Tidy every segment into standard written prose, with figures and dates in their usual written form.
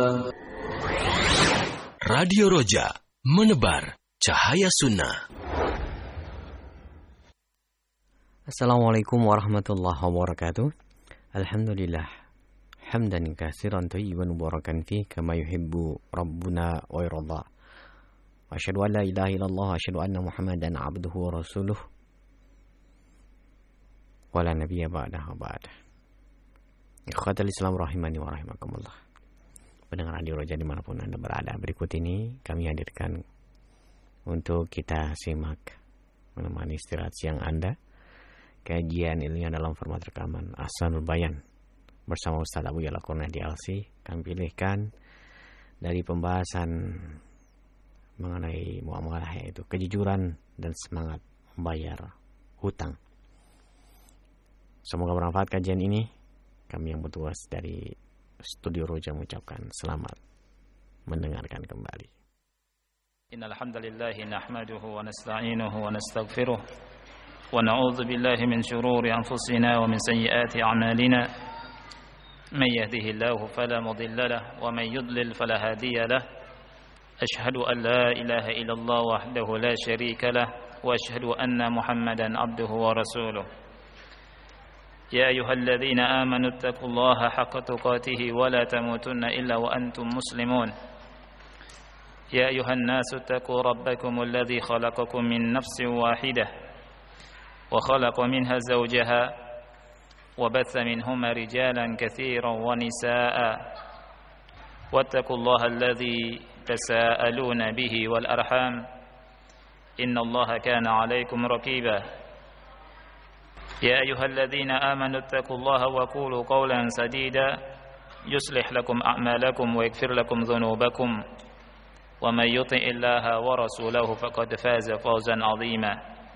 Radio Roja, menebar cahaya sunnah. Assalamualaikum warahmatullahi wabarakatuh. Alhamdulillah, hamdan katsiran thayyiban mubarakan fi kama yuhibbu rabbuna wa yarda. Wa asyhadu an la ilaha illallah wa asyhadu anna Muhammadan abduhu wa rasuluh. Wa la nabiyya ba'dahu ba'd. Ikhwatal Islam rahimani wa rahimakumullah. Pendengar Radio Roja dimanapun Anda berada, berikut ini kami hadirkan untuk kita simak menemani istirahat siang Anda kajian ilmiah dalam format rekaman Ahsanul Bayan bersama Ustaz Abu Yala Qurnaidi Alsi. Kami pilihkan dari pembahasan mengenai muamalah, yaitu kejujuran dan semangat membayar hutang. Semoga bermanfaat kajian ini. Kami yang bertugas dari Studio Roja mengucapkan selamat mendengarkan kembali. Innal hamdalillah nahmaduhu wa nasta'inuhu wa nastaghfiruh wa na'udzu billahi min shururi anfusina wa min sayyiati a'malina. May yahdihillahu fala mudilla lahu wa may yudlil fala hadiya lahu. Ashhadu an la ilaha illallah wahdahu la syarika lahu wa ashhadu anna Muhammadan abduhu wa rasuluh. يا أيها الذين آمنوا اتقوا الله حق تقاته ولا تموتن إلا وأنتم مسلمون يا أيها الناس اتقوا ربكم الذي خلقكم من نفس واحدة وخلق منها زوجها وبث منهما رجالا كثيرا ونساء واتقوا الله الذي تساءلون به والأرحام إن الله كان عليكم رقيبا يا أيها الذين آمنوا اتقوا الله وقولوا قولا سديدا يصلح لكم أعمالكم ويغفر لكم ذنوبكم ومن يطع الله ورسوله فقد فاز فوزا عظيما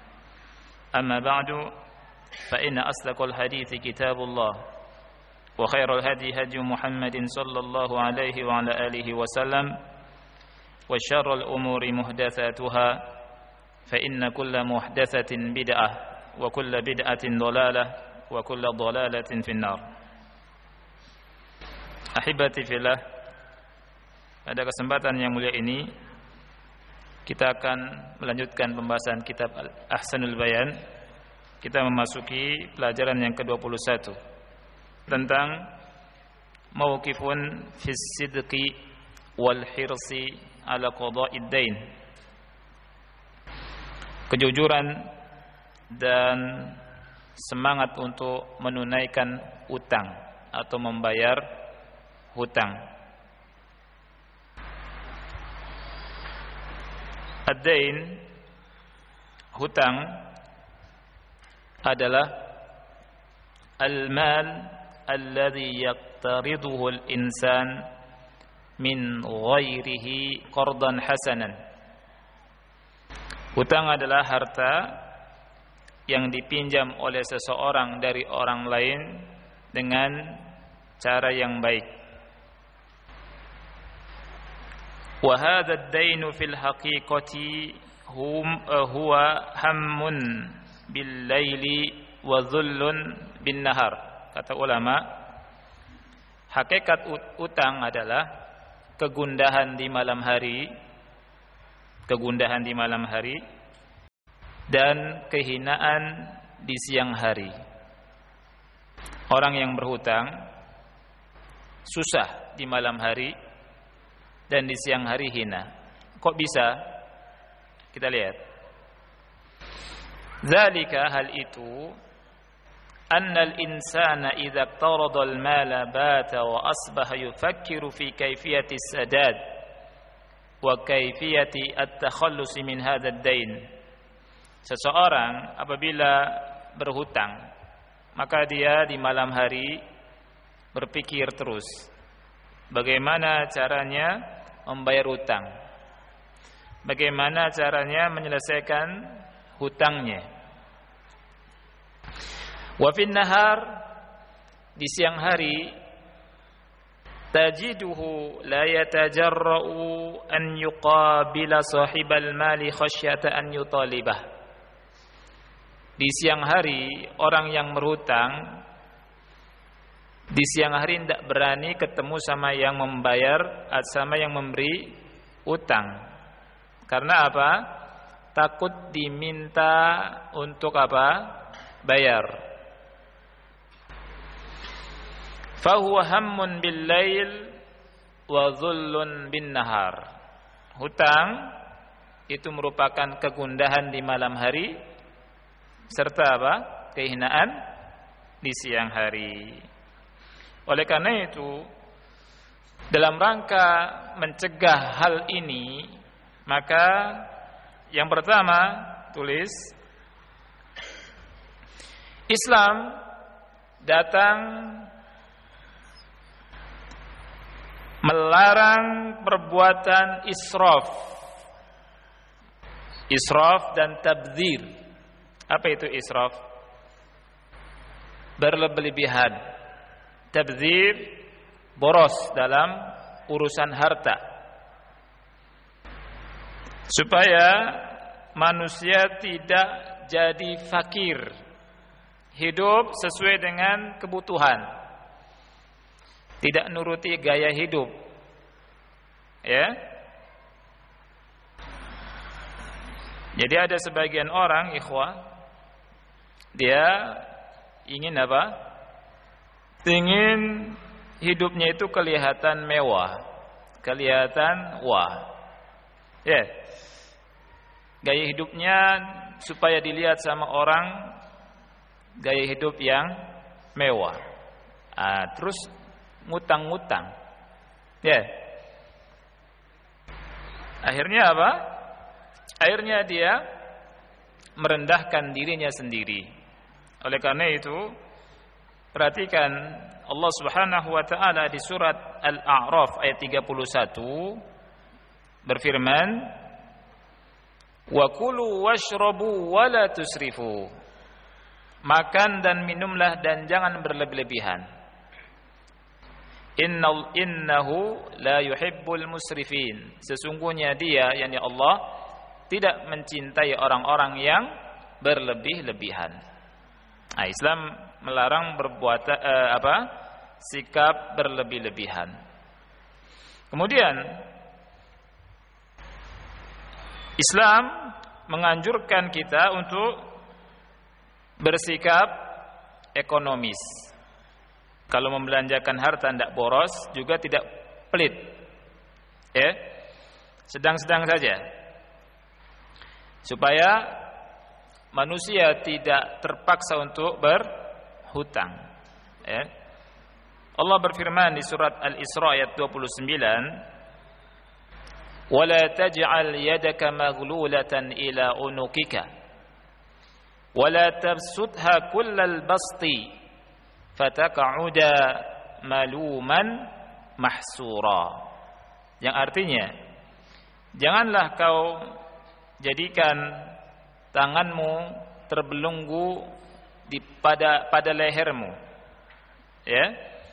أما بعد فإن أصدق الحديث كتاب الله وخير الهدي هدي محمد صلى الله عليه وعلى آله وسلم وشر الأمور محدثاتها فإن كل محدثة بدعة wa kullu bid'atin dhalalah wa kullu dhalalatin finnar. Ahibati fillah, pada kesempatan yang mulia ini kita akan melanjutkan pembahasan kitab Ahsanul Bayan. Kita memasuki pelajaran yang ke-21 tentang mauqifun fis sidqi wal hirsi ala qada'id dain. Kejujuran dan semangat untuk menunaikan utang atau membayar hutang. Ad-dain, hutang, adalah al-mal alladhi yaqtariduhu al-insan min ghairihi qardan hasanan. Hutang adalah harta yang dipinjam oleh seseorang dari orang lain dengan cara yang baik. Wa hadha ad-dainu fil haqiqati huwa hammun bil laili wa dhullun bin nahar. Kata ulama, hakikat utang adalah kegundahan di malam hari, dan kehinaan di siang hari. Orang yang berhutang susah di malam hari dan di siang hari hina. Kok bisa? Kita lihat. Dzalika, hal itu, anna al-insana idza iqtarada al-mala bata wa asbaha yufakkiru fi kayfiyati as-sadad wa kayfiyati at-takhallus min hadha ad-dain. Seseorang apabila berhutang, maka dia di malam hari berpikir terus bagaimana caranya membayar hutang, bagaimana caranya menyelesaikan hutangnya. Wa fin nahar, di siang hari, tajiduhu la yatajarra'u an yuqabila sahibal mali khasyata an yutalibah. Di siang hari, orang yang berhutang Di siang hari tidak berani ketemu sama yang membayar, sama yang memberi utang. Karena apa? Takut diminta untuk apa? Bayar. Fahuwa hammun bil lail wa dhullun bin nahar. Hutang itu merupakan kegundahan di malam hari serta apa? Kehinaan di siang hari. Oleh karena itu, dalam rangka mencegah hal ini, maka yang pertama, tulis, Islam datang melarang perbuatan israf. Israf dan tabdzir. Apa itu israf? Berlebih-lebihan. Tabdzir, boros dalam urusan harta. Supaya manusia tidak jadi fakir. Hidup sesuai dengan kebutuhan. Tidak nuruti gaya hidup. Ya. Jadi ada sebagian orang, ikhwah, dia ingin apa? Ingin hidupnya itu kelihatan mewah, kelihatan wah. Ya. Gaya hidupnya supaya dilihat sama orang gaya hidup yang mewah. Terus ngutang-ngutang. Ya. Akhirnya apa? Akhirnya dia merendahkan dirinya sendiri. Oleh karena itu, perhatikan Allah Subhanahu wa taala di surat Al-A'raf ayat 31 berfirman, "Wa kulu washrabu wa la tusrifu." Makan dan minumlah dan jangan berlebih-lebihan. Innahu la yuhibbul musrifin. Sesungguhnya dia, yakni Allah, tidak mencintai orang-orang yang berlebih-lebihan. Islam melarang berbuat sikap berlebih-lebihan. Kemudian Islam menganjurkan kita untuk bersikap ekonomis. Kalau membelanjakan harta tidak boros, juga tidak pelit. Ya. Sedang-sedang saja. Supaya manusia tidak terpaksa untuk berhutang. Ya. Allah berfirman di surat Al-Isra ayat 29, "Wala taj'al yadaka maghlulatan ila unukika, wala tabsutha kullal basti, fataq'uda maluman mahsura." Yang artinya, janganlah kau jadikan tanganmu terbelenggu pada lehermu. Ya.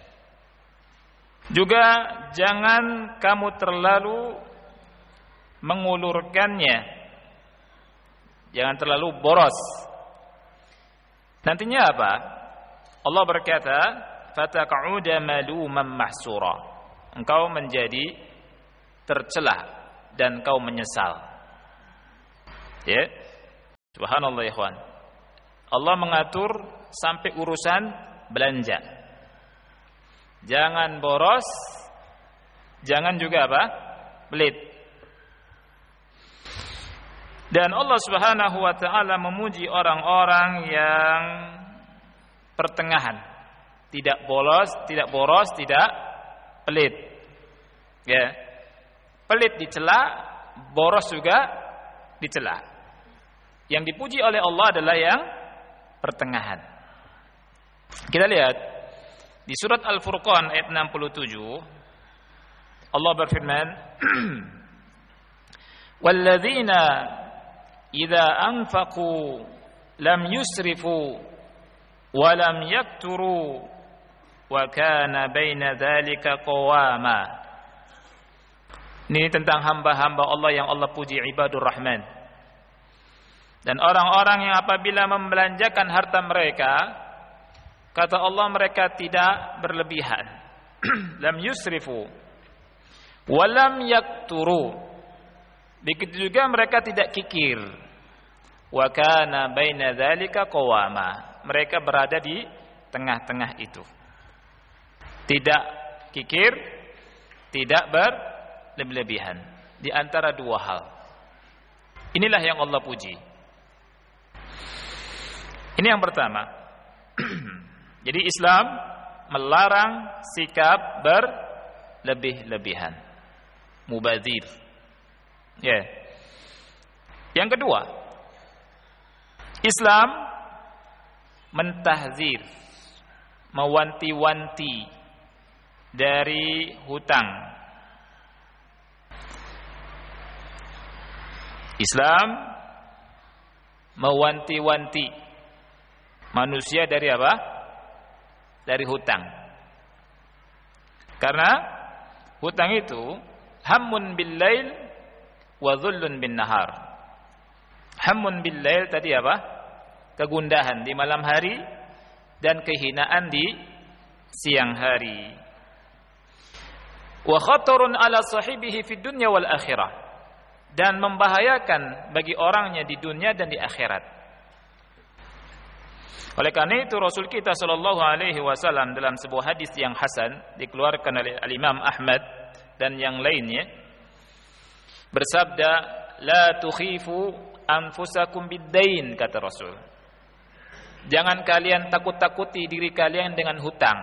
Juga jangan kamu terlalu mengulurkannya. Jangan terlalu boros. Nantinya apa? Allah berkata, "Fataq'uda maluman mahsura." Engkau menjadi tercela dan kau menyesal. Ya. Subhanallah ikhwan. Allah mengatur sampai urusan belanja. Jangan boros, jangan juga apa? Pelit. Dan Allah Subhanahu wa taala memuji orang-orang yang pertengahan. Tidak boros, tidak pelit. Ya. Pelit dicela, boros juga dicela. Yang dipuji oleh Allah adalah yang pertengahan. Kita lihat di surat Al-Furqan ayat 67, Allah berfirman, "Walladzina idza anfaqu lam yusrifu wa lam yakturu wa kana baina dzalika qawama." Ini tentang hamba-hamba Allah yang Allah puji, ibadur rahman. Dan orang-orang yang apabila membelanjakan harta mereka, Kata Allah, mereka tidak berlebihan. Lam yusrifu wa lam yakturu. Begitu juga mereka tidak kikir. Wa kana baina dzalika qawama. Mereka berada di tengah-tengah itu. Tidak kikir, tidak berlebihan. Di antara dua hal. Inilah yang Allah puji. Ini yang pertama. Jadi Islam melarang sikap berlebih-lebihan, mubadzir. Ya. Yang kedua, Islam mentahzir, mewanti-wanti dari hutang. Islam mewanti-wanti manusia dari apa? Dari hutang. Karena hutang itu hammun bil lail wa dhullun bin nahar. Hammun bil lail tadi apa? Kegundahan di malam hari dan kehinaan di siang hari. Wa khatarun ala sahibihi fid dunya wal akhirah. Dan membahayakan bagi orangnya di dunia dan di akhirat. Oleh karena itu Rasul kita sallallahu alaihi wasallam dalam sebuah hadis yang hasan dikeluarkan oleh Al-Imam Ahmad dan yang lainnya bersabda, la tukhifu anfusakum bid-dain, kata Rasul. Jangan kalian takut-takuti diri kalian dengan hutang.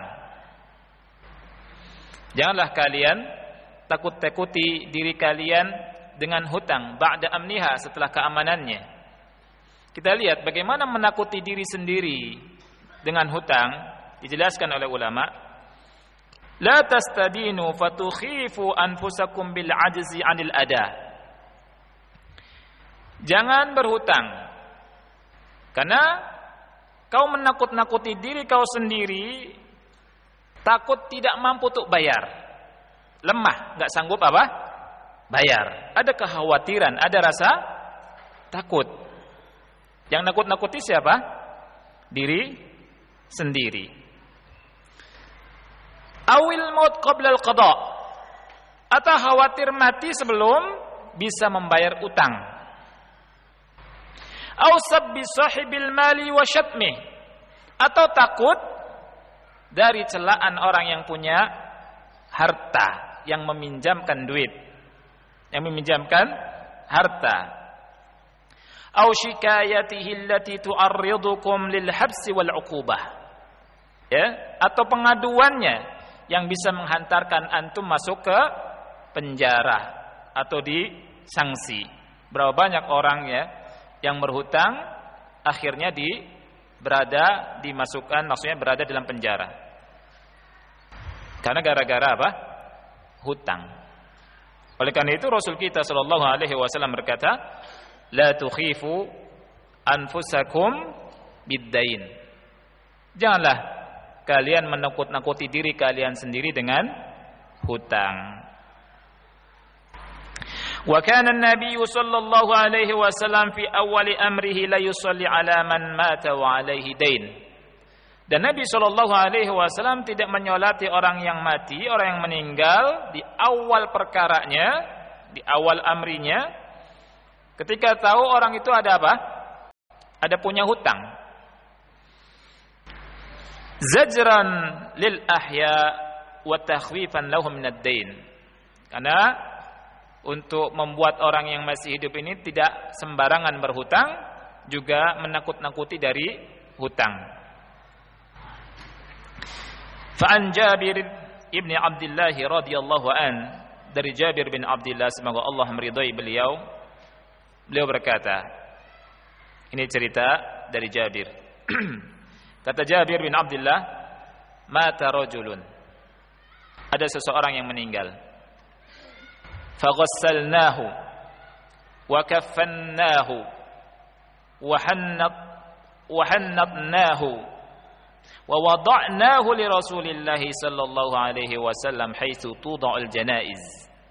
Janganlah kalian takut-takuti diri kalian dengan hutang ba'da amniha, setelah keamanannya. Kita lihat bagaimana menakuti diri sendiri dengan hutang. Dijelaskan oleh ulama, la tastadinu fatukhifu anfusakum bil ajzi 'anil ada. Jangan berhutang karena kau menakut-nakuti diri kau sendiri, takut tidak mampu untuk bayar, lemah, enggak sanggup apa? Bayar. Ada kekhawatiran, ada rasa takut. Yang nakut-nakuti siapa? Diri sendiri. Awil maut qabla al-qada. Atau khawatir mati sebelum bisa membayar utang. Aw sabbi sahibil mali wa syatmih. Atau takut dari celaan orang yang punya harta, yang meminjamkan duit, yang meminjamkan harta. Aw shikayatihi allati tu'arridukum lil habsi wal 'uqubah. Ya, atau pengaduannya yang bisa menghantarkan antum masuk ke penjara atau disanksi. Berapa banyak orang ya yang berhutang akhirnya dimasukkan, maksudnya berada dalam penjara. Karena gara-gara apa? Hutang. Oleh karena itu Rasul kita sallallahu alaihi wasallam berkata, la tukhifu anfusakum bid-dain. Janganlah kalian menakut-nakuti diri kalian sendiri dengan hutang. Wa kana an-nabiy sallallahu alaihi wasallam fi awwali amrihi la yusalli ala man mata wa alaihi dain. Dan Nabi sallallahu alaihi wasallam tidak menyolati orang yang mati, orang yang meninggal di awal perkaranya, di awal amrinya. Ketika tahu orang itu ada apa? Ada punya hutang. Zajran lil ahya wa takhwifan lahum minad dain. Karena untuk membuat orang yang masih hidup ini tidak sembarangan berhutang, juga menakut-nakuti dari hutang. Fa'an Jabir ibn Abdullah radhiyallahu an, dari Jabir bin Abdullah, semoga Allah meridai beliau berkata, ini cerita dari Jabir. Kata Jabir bin Abdullah, mata rajulun. Ada seseorang yang meninggal. Faghassalnahu wa kaffannahu wa hannatnahu wa wada'nahu li Rasulillah sallallahu alaihi wasallam haitsu tuda'ul janaiz.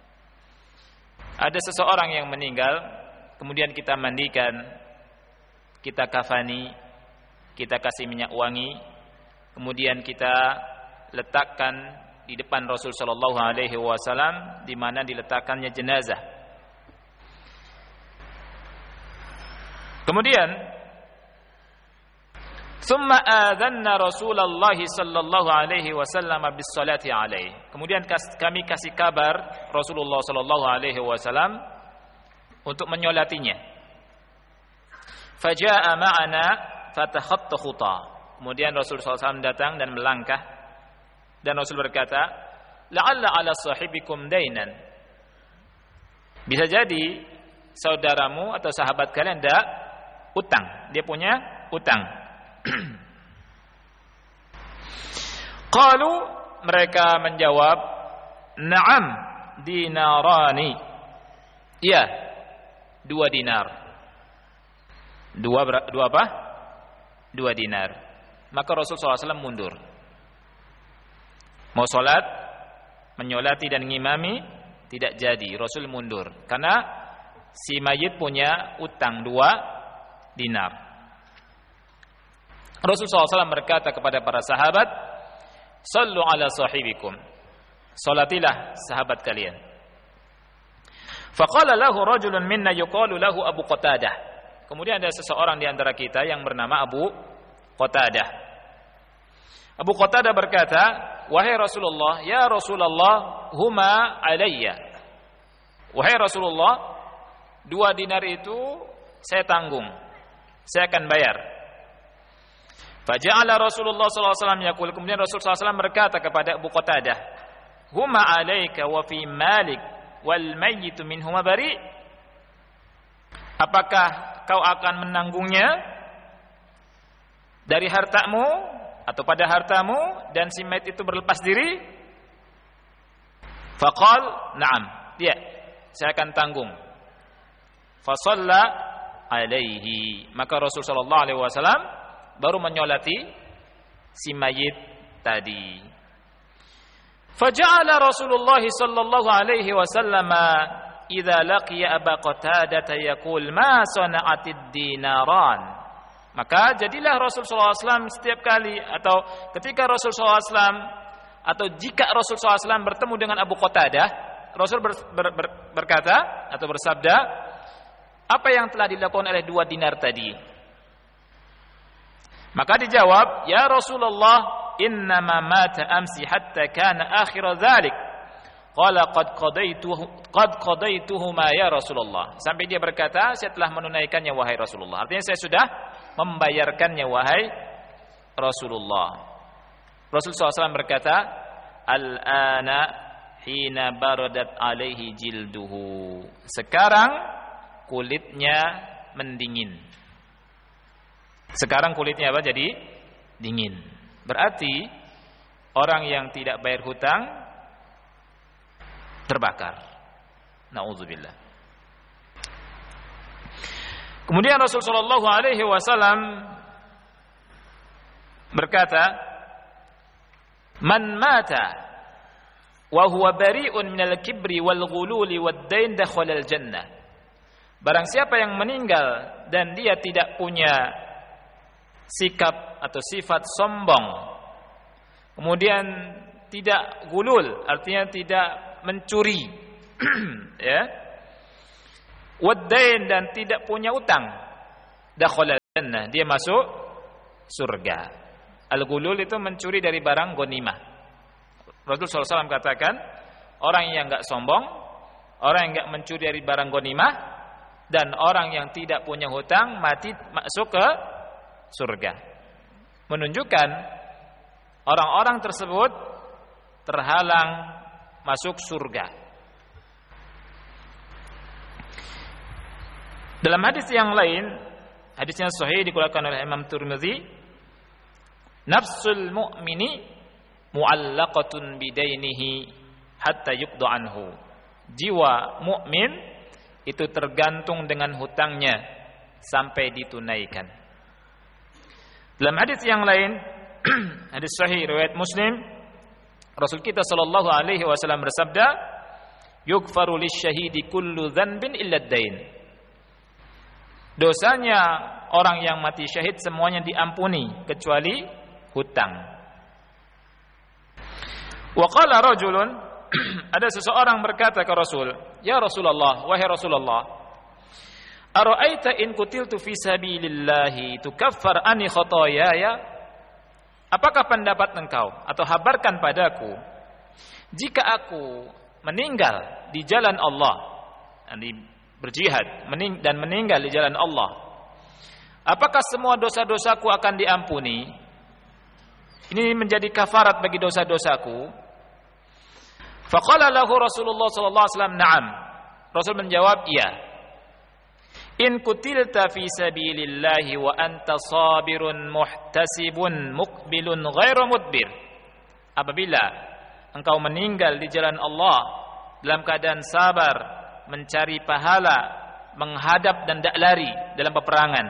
Ada seseorang yang meninggal, kemudian kita mandikan, kita kafani, kita kasih minyak wangi, kemudian kita letakkan di depan Rasul sallallahu alaihi wasallam di mana diletakkannya jenazah. Kemudian summa adzanna Rasulullah sallallahu alaihi wasallam bis salati alaihi. Kemudian kami kasih kabar Rasulullah sallallahu alaihi wasallam untuk menyolatinya. Faja'a ma'ana fatakhatta khuta. Kemudian Rasul sallallahu alaihi wasallam datang dan melangkah, dan Rasul berkata, la'alla 'ala sahibikum dainan. Bisa jadi saudaramu atau sahabat kalian ada utang, dia punya utang. Qalu, mereka menjawab, na'am dinarani. Iya, 2 dinar. Dua apa? 2 dinar. Maka Rasulullah SAW mundur. Mau sholat, menyolati dan ngimami, tidak jadi. Rasul mundur karena si mayit punya utang 2 dinar. Rasulullah SAW berkata kepada para sahabat, sallu ala sahibikum, salatilah sahabat kalian. Faqala lahu rajulun minna yuqalu lahu Abu Qatadah. Kemudian ada seseorang di antara kita yang bernama Abu Qatadah. Abu Qatadah berkata, wahai Rasulullah, ya Rasulullah, huma alayya. Wahai Rasulullah, 2 dinar itu saya tanggung, saya akan bayar. Faja'ala Rasulullah sallallahu alaihi wasallam yaqul, kemudian Rasulullah SAW berkata kepada Abu Qatadah, huma alayka wa fi malik wal mayyitu minhuma bari. Apakah kau akan menanggungnya dari hartamu atau pada hartamu dan si mayit itu berlepas diri? Faqal na'am, ya, saya akan tanggung. Fa shalla alaihi, maka Rasul sallallahu alaihi wasallam baru menyolati si mayit tadi. Faja'ala Rasulullah sallallahu alaihi wasallam idza laqiya Aba Qatadah yaqul ma sana'atid dinaran. Maka jadilah Rasul sallallahu alaihi wasallam setiap kali atau ketika Rasul sallallahu alaihi wasallam atau jika Rasul sallallahu alaihi wasallam bertemu dengan Abu Qatadah, Rasul berkata atau bersabda, apa yang telah dilakukan oleh 2 dinar tadi? Maka dijawab, ya Rasulullah, innama mata amsi hatta kana akhir dzalik. Qala qad qadaituhuma ya Rasulullah. Sampai dia berkata, saya telah menunaikannya wahai Rasulullah. Artinya saya sudah membayarkannya wahai Rasulullah. Rasulullah SAW berkata, al-ana hina baradat alaihi jilduhu. Sekarang kulitnya mendingin. Sekarang kulitnya apa? Jadi dingin. Berarti orang yang tidak bayar hutang terbakar. Nauzubillah. Kemudian Rasulullah sallallahu alaihi wasallam berkata, "Man mata wa huwa bari'un minal kibri wal ghululi wad dain dakhala al jannah." Barang siapa yang meninggal dan dia tidak punya sikap atau sifat sombong, kemudian tidak gulul, artinya tidak mencuri, ya, wadain, dan tidak punya utang, dakhala jannah, dia masuk surga. Al-gulul itu mencuri dari barang ghanimah. Rasulullah SAW katakan, orang yang enggak sombong, orang yang enggak mencuri dari barang ghanimah, dan orang yang tidak punya hutang mati masuk ke surga. Menunjukkan orang-orang tersebut terhalang masuk surga. Dalam hadis yang lain, hadisnya sahih dikeluarkan oleh Imam Tirmidzi, nafsul mu'mini mu'allaqatun bidainihi hatta yuqda anhu. Jiwa mukmin itu tergantung dengan hutangnya sampai ditunaikan. Dalam hadis yang lain, hadis sahih riwayat Muslim, Rasul kita sallallahu alaihi wasallam bersabda, "Yughfaru lisyahidi kullu dzanbin illa ad-dain." Dosanya orang yang mati syahid semuanya diampuni kecuali hutang. Wa qala rajulun, ada seseorang berkata ke Rasul, "Ya Rasulullah, wahai Rasulullah, ara'aita in qutiltu fi sabilillahi tukaffar anni khotoyaya?" Apakah pendapat engkau atau habarkan padaku, jika aku meninggal di jalan Allah, berjihad dan meninggal di jalan Allah, apakah semua dosa-dosaku akan diampuni? Ini menjadi kafarat bagi dosa-dosaku. Faqala lahu Rasulullah sallallahu alaihi wasallam, "Na'am." Rasul menjawab, "Iya." In kutilta fi sabilillahi wa anta sabirun muhtasibun muqbilun ghairu mudbir. Apabila engkau meninggal di jalan Allah dalam keadaan sabar, mencari pahala, menghadap dan tidak lari dalam peperangan.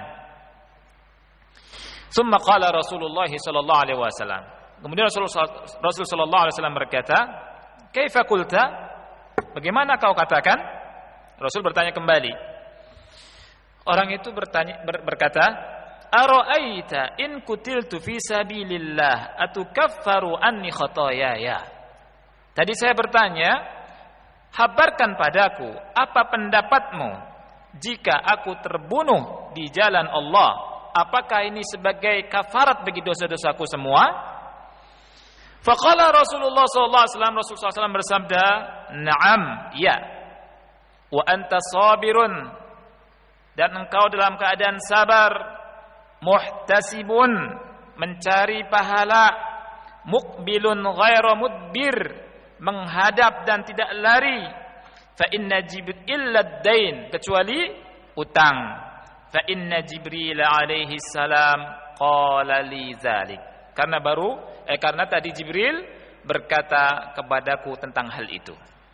Summa qala Rasulullah sallallahu alaihi wasallam. Kemudian Rasul sallallahu alaihi wasallam berkata, "Kaifa qulta?" Bagaimana kau katakan? Rasul bertanya kembali. Orang itu berkata, "Ara'aita in kutiltu fi sabilillah atukaffaru anni khotoyaya." Tadi saya bertanya, habarkan padaku, apa pendapatmu jika aku terbunuh di jalan Allah, apakah ini sebagai kafarat bagi dosa-dosaku semua? Faqala Rasulullah sallallahu alaihi wasallam, Rasulullah SAW bersabda, "Na'am, ya. Wa anta sabirun, dan engkau dalam keadaan sabar, muhtasibun, mencari pahala, muqbilun ghairu mudbir, menghadap dan tidak lari. Fa inna Jibril illa dain, kecuali utang. Fa inna Jibril alaihi salam qala li dzalik." Karena tadi Jibril berkata kepadaku tentang hal itu.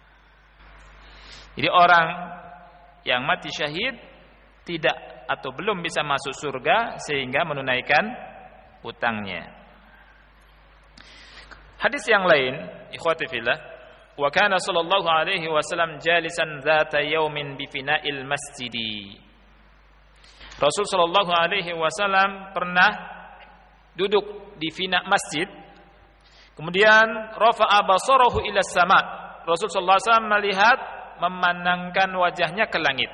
Jadi orang yang mati syahid tidak atau belum bisa masuk surga sehingga menunaikan utangnya. Hadis yang lain, ikhwati fillah, wa kana sallallahu alaihi wasallam jalisan dzata yaumin bi fina'il masjidi. Rasul sallallahu alaihi wasallam pernah duduk di fina masjid, kemudian rafa'a basarahu ila sama. Rasul sallallahu alaihi wasallam melihat, memandangkan wajahnya ke langit.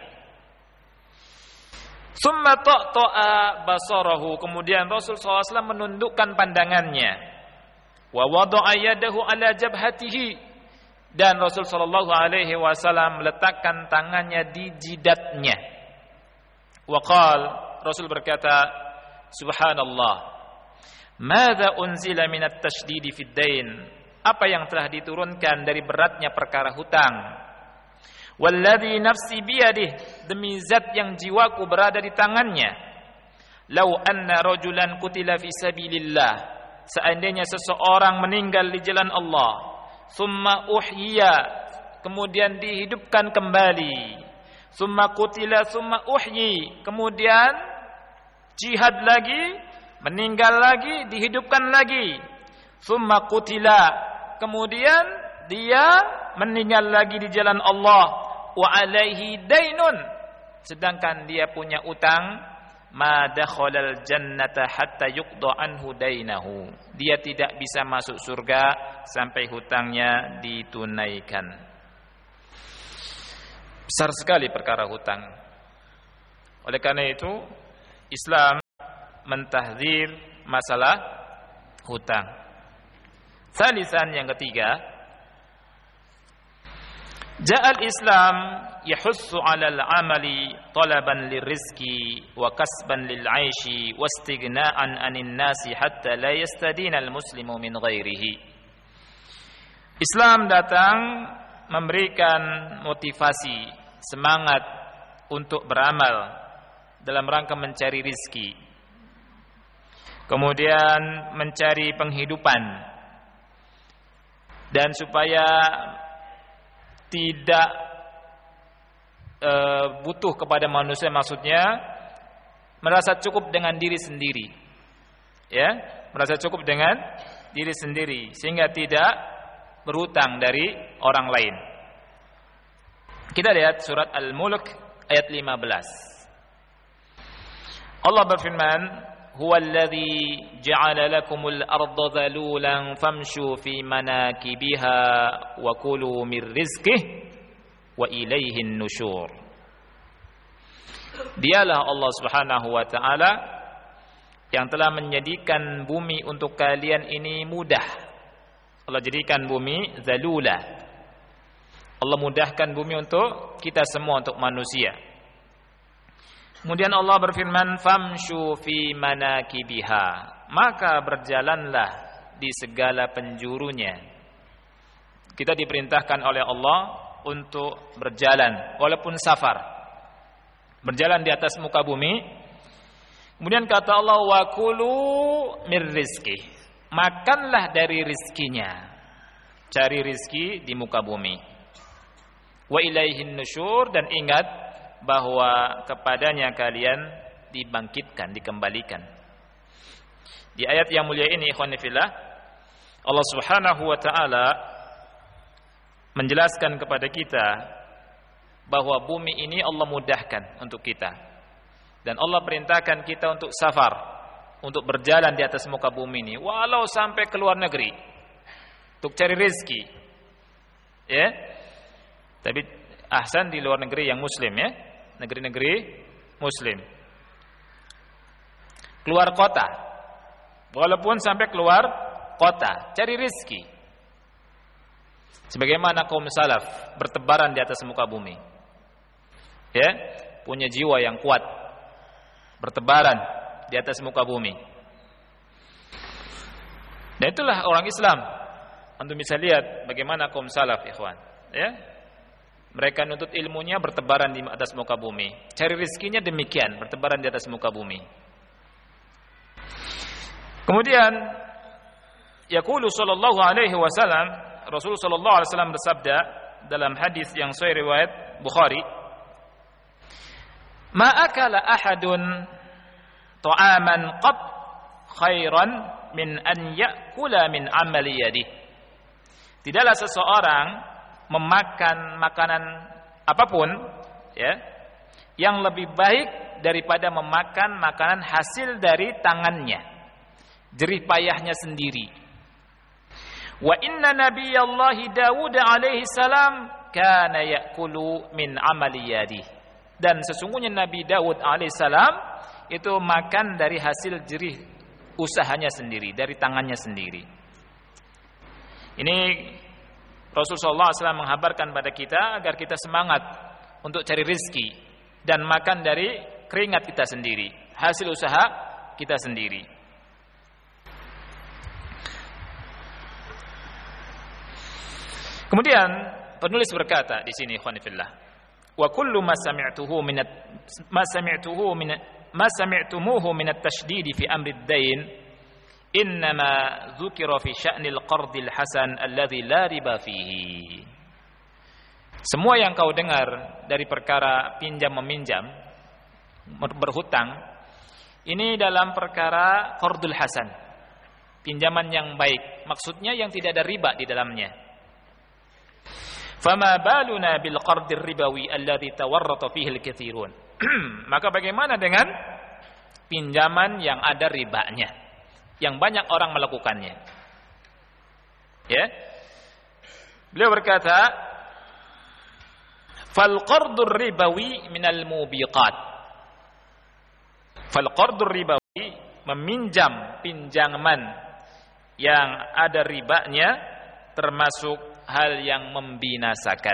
Summa ta'ta'a basarahu, kemudian Rasul SAW menundukkan pandangannya. Wa wada'a yadahu ala jabhatihi, dan Rasul sallallahu alaihi wasallam meletakkan tangannya di jidatnya. Wa qala, Rasul berkata, "Subhanallah, madza unzila minat tasydidi fid dain?" Apa yang telah diturunkan dari beratnya perkara hutang. Walladzi nafsi biyadihi, demi zat yang jiwaku berada di tangannya. Lau anna rajulan qutila fi sabilillah, seandainya seseorang meninggal di jalan Allah, summa uhyiya, kemudian dihidupkan kembali, summa qutila summa uhyi, kemudian jihad lagi, meninggal lagi, dihidupkan lagi, summa qutila, kemudian dia meninggal lagi di jalan Allah, wa alaihi dainun, sedangkan dia punya utang, ma dakhalal jannata hatta yuqda anhu dainahu, dia tidak bisa masuk surga sampai hutangnya ditunaikan. Besar sekali perkara hutang. Oleh karena itu Islam mentahdzir masalah hutang. Salisan, yang ketiga, Ja'al Islam yahussu 'alal 'amali talaban lirizqi wa kasban lil 'aishi wastighna'an 'anil nasi hatta la yastadina al-muslimu min ghairihi. Islam datang memberikan motivasi, semangat untuk beramal dalam rangka mencari rizki, kemudian mencari penghidupan, dan supaya tidak butuh kepada manusia, maksudnya merasa cukup dengan diri sendiri, ya, merasa cukup dengan diri sendiri sehingga tidak berhutang dari orang lain. Kita lihat surat Al-Mulk ayat 15. Allah berfirman, huwallazi ja'ala lakumul arda dhalulan famshu fi manakibiha wa kulu mir rizqihi wa ilaihin nusyur. Dialah Allah Subhanahu wa taala yang telah menjadikan bumi untuk kalian ini mudah. Allah jadikan bumi zalula. Allah mudahkan bumi untuk kita semua, untuk manusia. Kemudian Allah berfirman, famshu fi manakibiha, maka berjalanlah di segala penjurunya. Kita diperintahkan oleh Allah untuk berjalan walaupun safar, berjalan di atas muka bumi. Kemudian kata Allah, wa kulu mir rizqi, makanlah dari rizkinya, cari rizki di muka bumi. Wa ilaihin nusyur, dan ingat bahwa kepadanya kalian dibangkitkan, dikembalikan. Di ayat yang mulia ini, ikhwan fillah, Allah Subhanahu wa taala menjelaskan kepada kita bahwa bumi ini Allah mudahkan untuk kita. Dan Allah perintahkan kita untuk safar, untuk berjalan di atas muka bumi ini, walau sampai ke luar negeri, untuk cari rezeki. Ya. Tapi ahsan di luar negeri yang muslim, ya. Negeri-negeri muslim. Keluar kota. Walaupun sampai keluar kota, cari rezeki. Sebagaimana kaum salaf bertebaran di atas muka bumi. Ya, punya jiwa yang kuat, bertebaran di atas muka bumi. Dan itulah orang Islam. Antum bisa lihat bagaimana kaum salaf, ikhwan, ya. Mereka nuntut ilmunya bertebaran di atas muka bumi. Cari rezekinya demikian, bertebaran di atas muka bumi. Kemudian yaqulu sallallahu alaihi wasallam, Rasul sallallahu alaihi wasallam bersabda dalam hadis yang sahih riwayat Bukhari, "Ma akala ahadun ta'aman qat khairan min an ya'kula min amali yadihi." Tidaklah seseorang memakan makanan apapun, ya, yang lebih baik daripada memakan makanan hasil dari tangannya, jerih payahnya sendiri. Wa inna nabiyallahi Dawud alaihi salam kana ya'kulu min amali yadihi. Dan sesungguhnya Nabi Daud alaihi salam itu makan dari hasil jerih usahanya sendiri, dari tangannya sendiri. Ini Rasulullah SAW menghabarkan pada kita agar kita semangat untuk cari rezeki dan makan dari keringat kita sendiri, hasil usaha kita sendiri. Kemudian penulis berkata di sini, ikhwan fillah, wa kullu ma sami'tumuhu min at-tashdid fi amri ad-dain innama dzukira fi sya'nil qardil hasan alladzi la riba fihi. Semua yang kau dengar dari perkara pinjam meminjam, berhutang, ini dalam perkara qardul hasan, pinjaman yang baik, maksudnya yang tidak ada riba di dalamnya. Fama baluna bil qardir ribawi alladzi tawarrata fihi al-katsirun. Maka bagaimana dengan pinjaman yang ada ribanya, yang banyak orang melakukannya? Ya. Beliau berkata, fal qardur ribawi minal mubiqat. Fal qardur ribawi, meminjam pinjaman yang ada ribanya, termasuk hal yang membinasakan.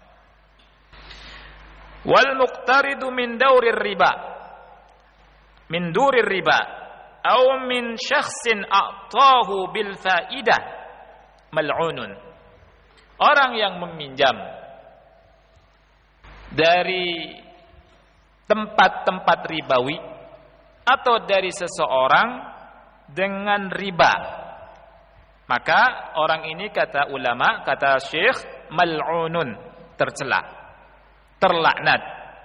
Wal muqtaridu min daurir riba, min durir riba, aw min syakhsin a'tahu bil faidah mal'unun. Orang yang meminjam dari tempat-tempat ribawi atau dari seseorang dengan riba, maka orang ini, kata ulama, kata syekh, mal'unun, tercela, terlaknat.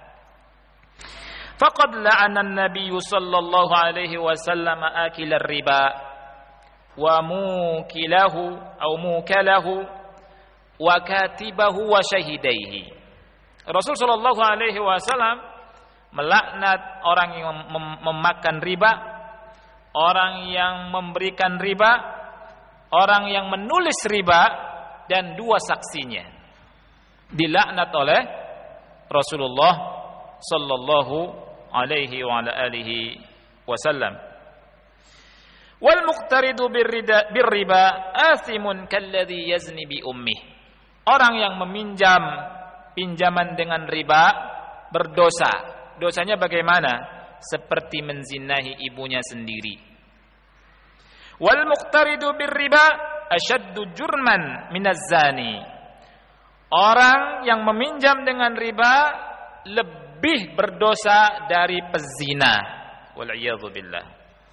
Faqad la'ana an-nabiy sallallahu alaihi wasallam akil riba wa mukilahu atau mukalahu wa katibahu wa syahidaihi. Rasul sallallahu alaihi wasallam melaknat orang yang memakan riba orang yang memberikan riba, orang yang menulis riba, dan dua saksinya dilaknat oleh Rasulullah sallallahu alaihi wa ala alihi wasallam. Wal muqtaridu birriba athimun kalladhi yazni bi ummih. Orang yang meminjam pinjaman dengan riba berdosa. Dosanya bagaimana? Seperti menzinahi ibunya sendiri. Wal muqtaridu birriba asyaddu jurman minaz zani. Orang yang meminjam dengan riba lebih berdosa dari pezina. Wal iyadzu billah.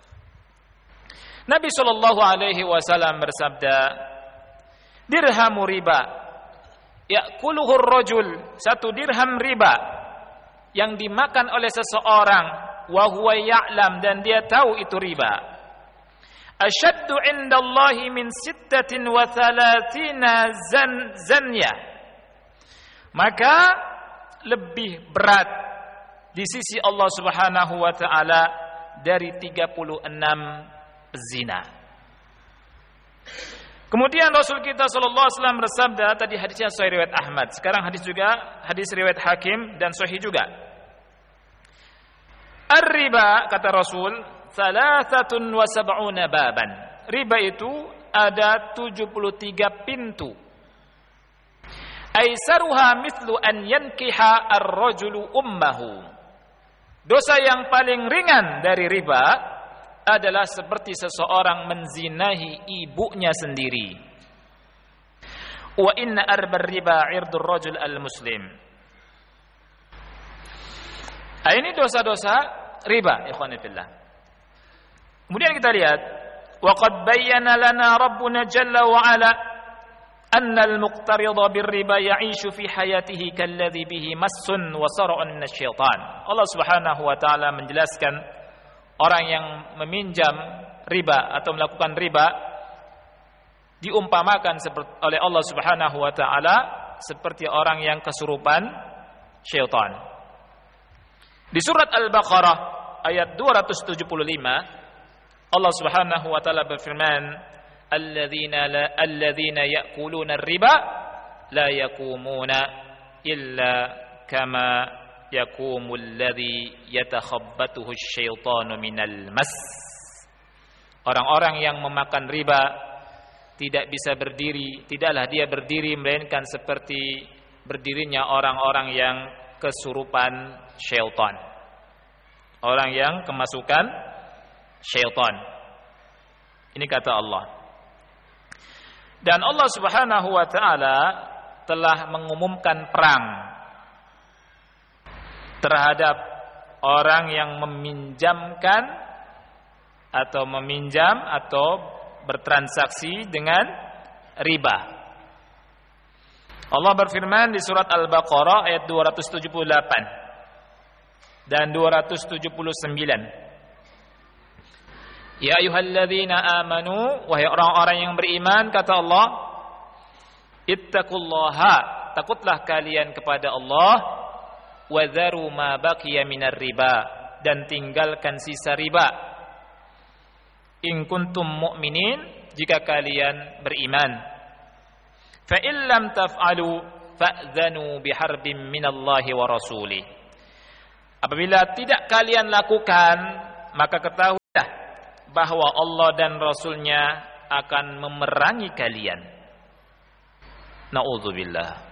Nabi sallallahu alaihi wasallam bersabda, dirhamu riba ya'kuluhu ar-rajul, satu dirham riba yang dimakan oleh seseorang wa huwa ya'lam, dan dia tahu itu riba, asyaddu 'indallahi min 36 zanyah, maka lebih berat di sisi Allah Subhanahu wa taala dari 36 zina. Kemudian Rasul kita sallallahu alaihi wasallam bersabda, tadi hadisnya sahih riwayat Ahmad, sekarang hadis juga hadis riwayat Hakim dan sahih juga. Ar-riba, kata Rasul, 73 baban. Riba itu ada 73 pintu. Aisaruha mithlu an yankiha ar-rajulu ummahu. Dosa yang paling ringan dari riba adalah seperti seseorang menzinahi ibunya sendiri. Wa inna arbar riba 'irdur rajul al-muslim. Ini dosa-dosa riba, ikhwan fillah. Kemudian kita lihat, wa qad bayyana lana rabbuna jalla wa ala anna al-muqtarida bir-riba ya'ishu fi hayatihi kalladhi bihi massun wa sar'un minasyaitan. Allah Subhanahu wa taala menjelaskan orang yang meminjam riba atau melakukan riba diumpamakan oleh Allah Subhanahu wa taala seperti orang yang kesurupan syaitan. Di surat Al-Baqarah ayat 275 Allah Subhanahu wa taala berfirman, alladzina ya'kuluna ar-riba la yaqumuna illa kama yakumul ladzi yatakhabbatuhu asyaitanu minal mas. Orang-orang yang memakan riba tidak bisa berdiri, tidaklah dia berdiri melainkan seperti berdirinya orang-orang yang kesurupan syaitan, orang yang kemasukan syaitan. Ini kata Allah. Dan Allah Subhanahu wa taala telah mengumumkan perang terhadap orang yang meminjamkan atau meminjam atau bertransaksi dengan riba. Allah berfirman di surat Al-Baqarah ayat 278 dan 279. Ya ayyuhalladzina amanu, wahai orang-orang yang beriman, kata Allah, ittaqullaha, takutlah kalian kepada Allah, wa dharu ma baqiya minar riba, dan tinggalkan sisa riba, in kuntum mu'minin, jika kalian beriman. Fa in lam taf'alu fa'dhanu biharbin minallahi wa rasulih. Apabila tidak kalian lakukan, maka ketahuilah bahwa Allah dan Rasulnya akan memerangi kalian. Na'udzubillah.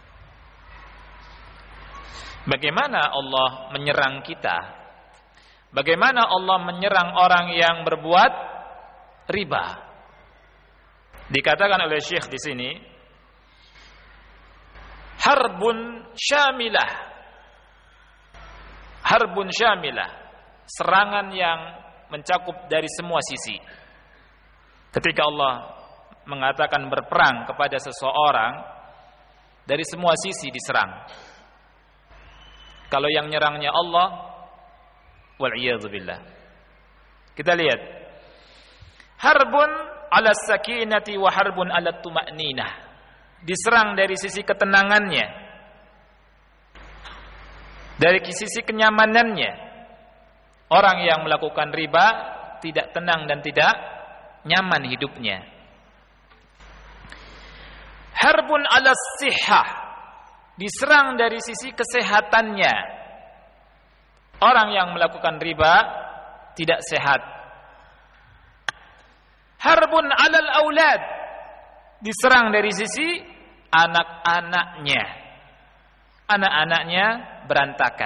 Bagaimana Allah menyerang kita? Bagaimana Allah menyerang orang yang berbuat riba? Dikatakan oleh Syekh di sini, harbun syamilah. Harbun syamilah, serangan yang mencakup dari semua sisi. Ketika Allah mengatakan berperang kepada seseorang, dari semua sisi diserang. Kalau yang nyerangnya Allah, wal-iyadzu billah. Kita lihat, harbun ala sakinati wa harbun ala tuma'ninah. Diserang dari sisi ketenangannya, dari sisi kenyamanannya. Orang yang melakukan riba tidak tenang dan tidak nyaman hidupnya. Harbun 'ala sihhah, diserang dari sisi kesehatannya. Orang yang melakukan riba tidak sehat. Harbun 'alal aulad, diserang dari sisi anak-anaknya. Anak-anaknya berantakan.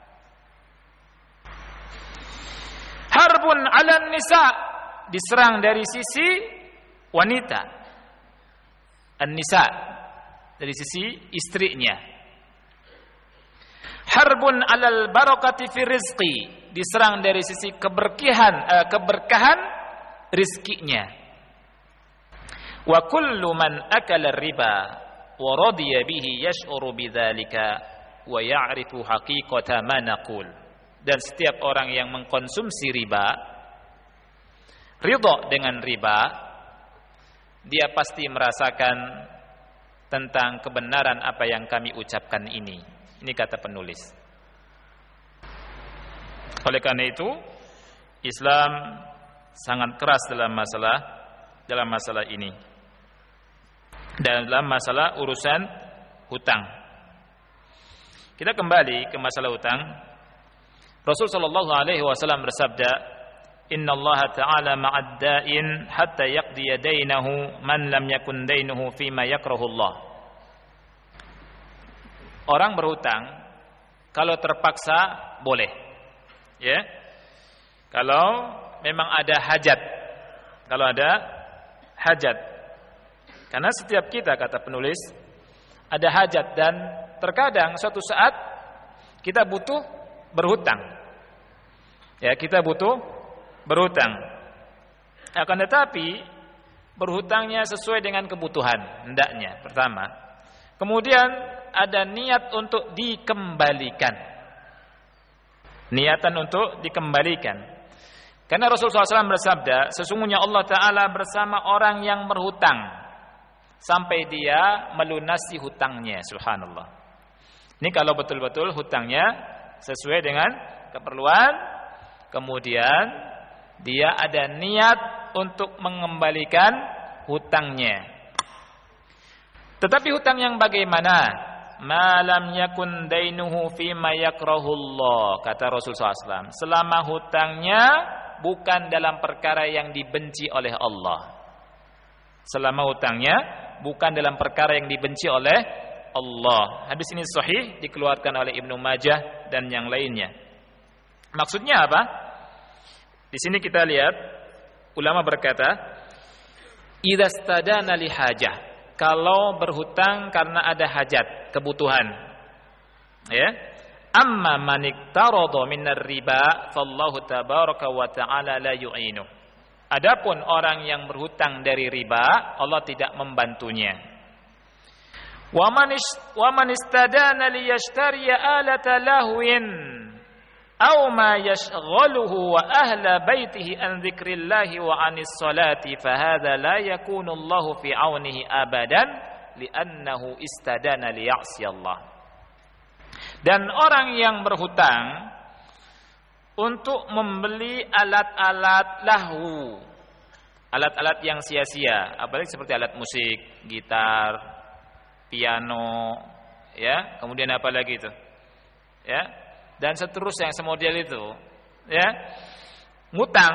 Harbun 'alan nisa, diserang dari sisi wanita. An-nisa, dari sisi istrinya. Harbun 'alal barakati fi rizqi, diserang dari sisi keberkahan rizkinya. Wa kullu man akala riba wa radiya bihi yash'uru bidzalika wa ya'rifu haqiqata ma naqul. Dan setiap orang yang mengkonsumsi riba, ridha dengan riba, dia pasti merasakan tentang kebenaran apa yang kami ucapkan ini. Ini kata penulis. Oleh karena itu, Islam sangat keras dalam masalah ini. Dalam masalah urusan hutang. Kita kembali ke masalah hutang. Rasul sallallahu alaihi wasallam bersabda, "Innallaha ta'ala ma'ad da'in hatta yaqdiya dainahu man lam yakun dainuhu fima yakrahullah." Orang berhutang kalau terpaksa boleh. Ya. Kalau memang ada hajat. Kalau ada hajat. Karena setiap kita, kata penulis, ada hajat dan terkadang suatu saat kita butuh berhutang. Ya, kita butuh berhutang. Akan tetapi berhutangnya sesuai dengan kebutuhan hendaknya, pertama. Kemudian ada niat untuk dikembalikan. Niatan untuk dikembalikan. Karena Rasulullah SAW bersabda, sesungguhnya Allah Ta'ala bersama orang yang berhutang sampai dia melunasi hutangnya. Subhanallah. Ini kalau betul-betul hutangnya sesuai dengan keperluan, kemudian dia ada niat untuk mengembalikan hutangnya. Tetapi hutang yang bagaimana? Ma lam yakun dainuhu fima yakrahullah, kata Rasulullah SAW. Selama hutangnya bukan dalam perkara yang dibenci oleh Allah. Selama hutangnya bukan dalam perkara yang dibenci oleh Allah. Hadis ini sahih, dikeluarkan oleh Ibnu Majah dan yang lainnya. Maksudnya apa? Di sini kita lihat ulama berkata, idza stadana li hajah, kalau berhutang karena ada hajat, kebutuhan. Ya. Amma man iktarada minar riba fallahu tabaraka wa ta'ala la yu'inu. Adapun orang yang berhutang dari riba, Allah tidak membantunya. Wa man istadana liyashtari alata lahwin aw ma yashghaluhu wa ahla baitihi an dzikrillahi wa anis salati fa hadza la yakunu Allahu fi aunihi abadan li'annahu istadana liya'si Allah. Dan orang yang berhutang untuk membeli alat-alat lahu, alat-alat yang sia-sia, apalagi seperti alat musik, gitar, piano, ya, kemudian apa lagi itu, ya, dan seterusnya yang semodel itu, ya, ngutang